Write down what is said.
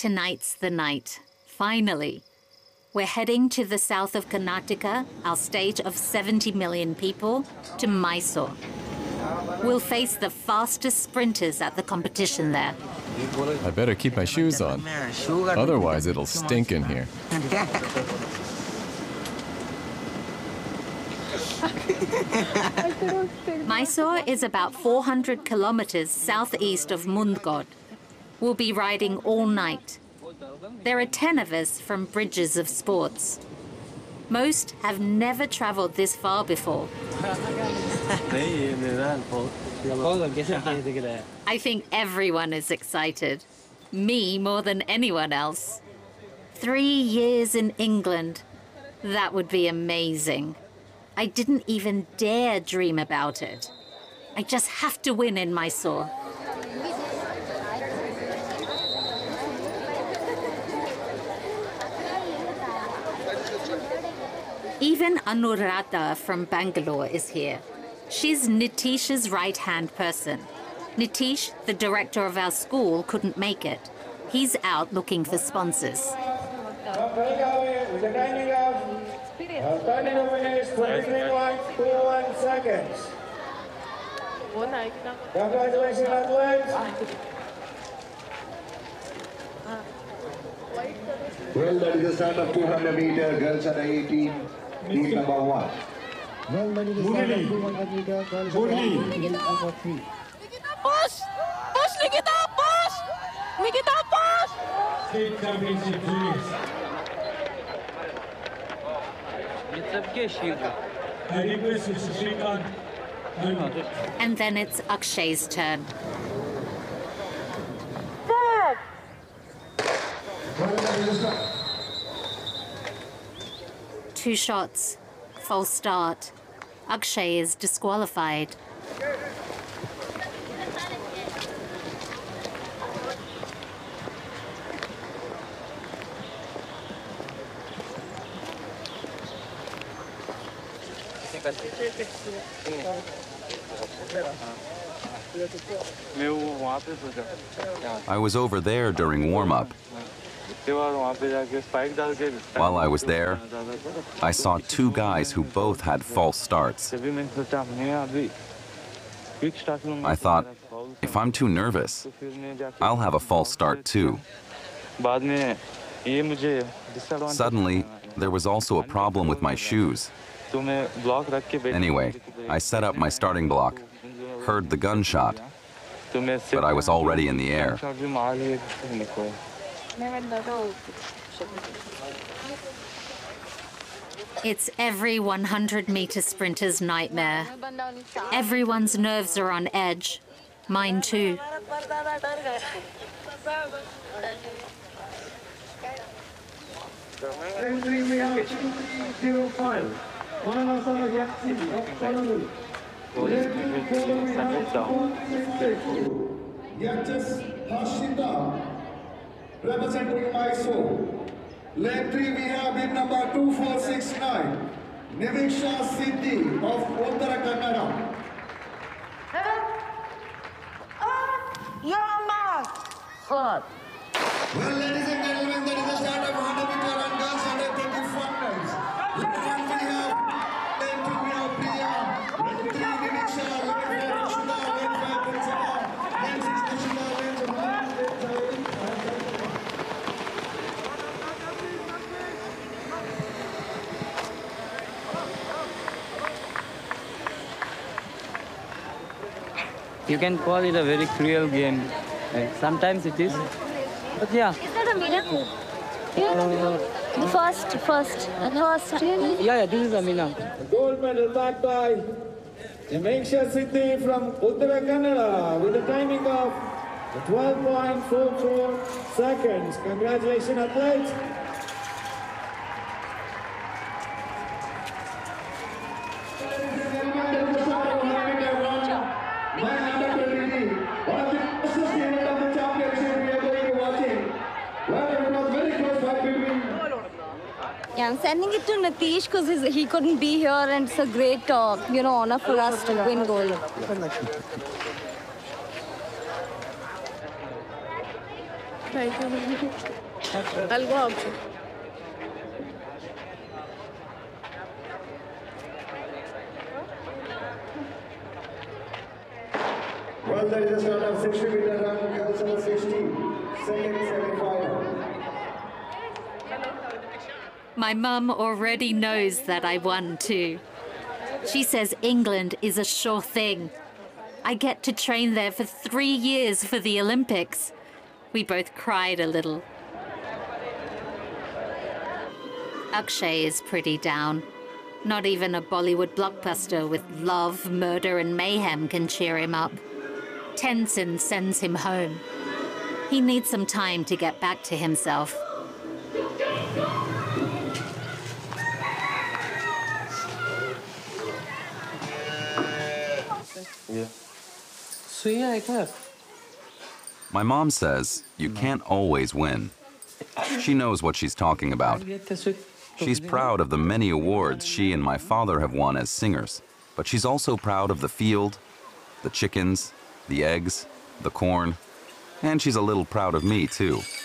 Tonight's the night. Finally. We're heading to the south of Karnataka, our state of 70 million people, to Mysore. We'll face the fastest sprinters at the competition there. I better keep my shoes on. Otherwise, it'll stink in here. Mysore is about 400 kilometers southeast of Mundgod. We'll be riding all night. There are 10 of us from Bridges of Sports. Most have never traveled this far before. I think everyone is excited. Me more than anyone else. 3 years in England. That would be amazing. I didn't even dare dream about it. I just have to win in Mysore. Even Anuradha from Bangalore is here. She's Nitish's right-hand person. Nitish, the director of our school, couldn't make it. He's out looking for sponsors. Starting over is 23.21 seconds. Congratulations, athletes. Well, that is the start of 200 meter girls under 18, team number 1. Well, that is the start of 200 meter girls under 18, team number 3. Push! Push, Nikita! Push! Nikita, push! State championship juniors. I request Mr. Srikanth. And then it's Akshay's turn. Dad! 2 shots. False start. Akshay is disqualified. I was over there during warm-up. While I was there, I saw 2 guys who both had false starts. I thought, if I'm too nervous, I'll have a false start too. Suddenly, there was also a problem with my shoes. Anyway, I set up my starting block, heard the gunshot, but I was already in the air. It's every 100-meter sprinter's nightmare. Everyone's nerves are on edge. Mine too. Yatis Hashita, representing Mysore. Leg 3 we have in number 2469, Niviksha Siddhi of Uttara Kannada. Hot. Well, ladies and gentlemen, that is the start of 100 meter and girls under 25 finals. Leg 1 we have, leg 2 we have Priya, leg 3 Niviksha, leg 4 Rishita, leg 5 Prinsima, leg 6 Nishita, leg 1 You can call it a very cruel game. Sometimes it is. But yeah. Is that a Mina? The first. Yeah, this is a Mina. Gold medal backed by Niviksha Siddhi from Uttara Kannada with a timing of 12.44 seconds. Congratulations, athletes. Yeah, I'm sending it to Nitish because he couldn't be here, and it's a great, honor for us to win gold. Thank you. I'll go out. Well, there is a start of 60-meter run, girls over 60, second semi-final. My mum already knows that I won too. She says England is a sure thing. I get to train there for 3 years for the Olympics. We both cried a little. Akshay is pretty down. Not even a Bollywood blockbuster with love, murder, and mayhem can cheer him up. Tenzin sends him home. He needs some time to get back to himself. My mom says you can't always win. She knows what she's talking about. She's proud of the many awards she and my father have won as singers, but she's also proud of the field, the chickens, the eggs, the corn, and she's a little proud of me too.